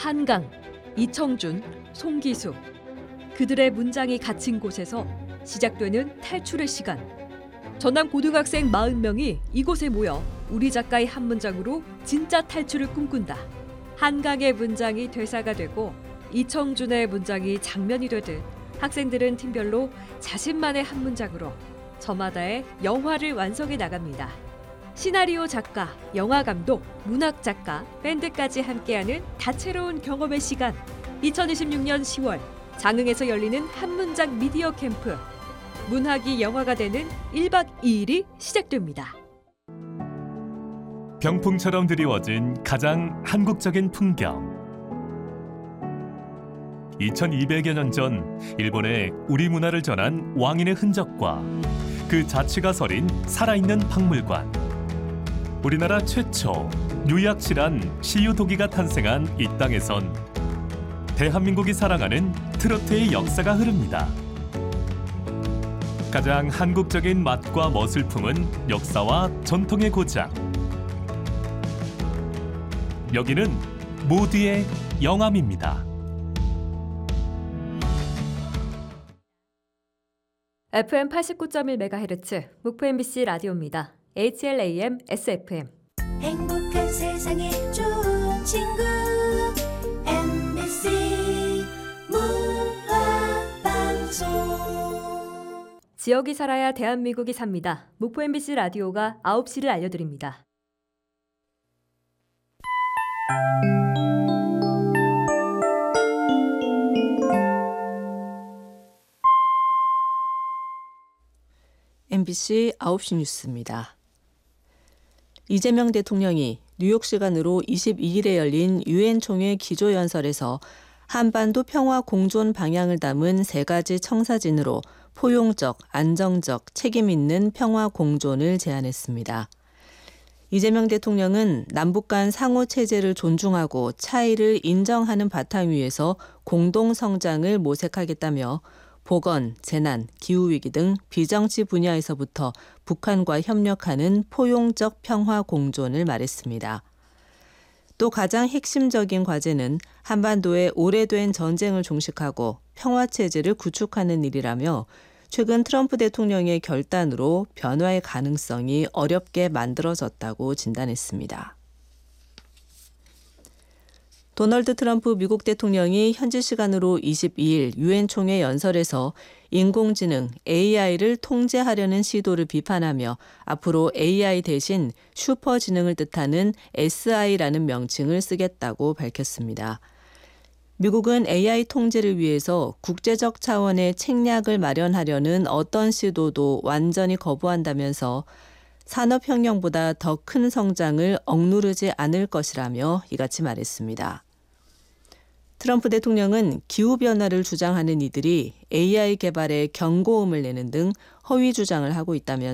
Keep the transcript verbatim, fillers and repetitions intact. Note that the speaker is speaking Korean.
한강, 이청준, 송기수. 그들의 문장이 갇힌 곳에서 시작되는 탈출의 시간. 전남 고등학생 사십 명이 이곳에 모여 우리 작가의 한 문장으로 진짜 탈출을 꿈꾼다. 한강의 문장이 대사가 되고 이청준의 문장이 장면이 되듯 학생들은 팀별로 자신만의 한 문장으로 저마다의 영화를 완성해 나갑니다. 시나리오 작가, 영화 감독, 문학 작가, 밴드까지 함께하는 다채로운 경험의 시간. 이천이십육 년 시월 장흥에서 열리는 한 문장 미디어 캠프. 문학이 영화가 되는 일 박 이 일이 시작됩니다. 병풍처럼 드리워진 가장 한국적인 풍경. 이천이백여 년 전 일본에 우리 문화를 전한 왕인의 흔적과 그 자취가 서린 살아있는 박물관. 우리나라 최초 유약실한 시유도기가 탄생한 이 땅에선 대한민국이 사랑하는 트로트의 역사가 흐릅니다. 가장 한국적인 맛과 멋을 품은 역사와 전통의 고장. 여기는 모두의 영암입니다. 에프엠 팔십구 점 일 메가헤르츠 목포 엠비씨 라디오입니다. 에이치엘에이엠 에스에프엠. 행복한 세상에 좋은 친구 엠비씨 문화방송. 지역이 살아야 대한민국이 삽니다. 목포 엠비씨 라디오가 아홉 시를 알려드립니다. 엠비씨 아홉 시 뉴스입니다. 이재명 대통령이 뉴욕 시간으로 이십이 일에 열린 유엔 총회 기조연설에서 한반도 평화 공존 방향을 담은 세 가지 청사진으로 포용적, 안정적, 책임 있는 평화 공존을 제안했습니다. 이재명 대통령은 남북 간 상호 체제를 존중하고 차이를 인정하는 바탕 위에서 공동 성장을 모색하겠다며 보건, 재난, 기후위기 등 비정치 분야에서부터 북한과 협력하는 포용적 평화 공존을 말했습니다. 또 가장 핵심적인 과제는 한반도의 오래된 전쟁을 종식하고 평화체제를 구축하는 일이라며 최근 트럼프 대통령의 결단으로 변화의 가능성이 어렵게 만들어졌다고 진단했습니다. 도널드 트럼프 미국 대통령이 현지 시간으로 이십이 일 유엔 총회 연설에서 인공지능 에이아이를 통제하려는 시도를 비판하며 앞으로 에이아이 대신 슈퍼지능을 뜻하는 에스아이라는 명칭을 쓰겠다고 밝혔습니다. 미국은 에이아이 통제를 위해서 국제적 차원의 책략을 마련하려는 어떤 시도도 완전히 거부한다면서 산업혁명보다 더 큰 성장을 억누르지 않을 것이라며 이같이 말했습니다. 트럼프 대통령은 기후변화를 주장하는 이들이 에이아이 개발에 경고음을 내는 등 허위 주장을 하고 있다면서